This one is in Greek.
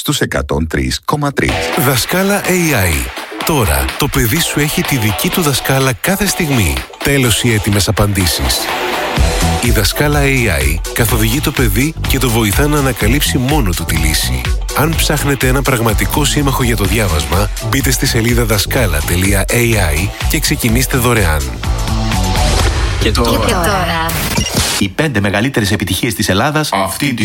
στους 103,3. Δασκάλα AI. Τώρα το παιδί σου έχει τη δική του δασκάλα κάθε στιγμή. Τέλος οι έτοιμες απαντήσεις. Η Δασκάλα AI καθοδηγεί το παιδί και το βοηθά να ανακαλύψει μόνο του τη λύση. Αν ψάχνετε ένα πραγματικό σύμμαχο για το διάβασμα, μπείτε στη σελίδα daskala.ai και ξεκινήστε δωρεάν. Και τώρα. Οι 5 μεγαλύτερες επιτυχίες της Ελλάδας αυτή τη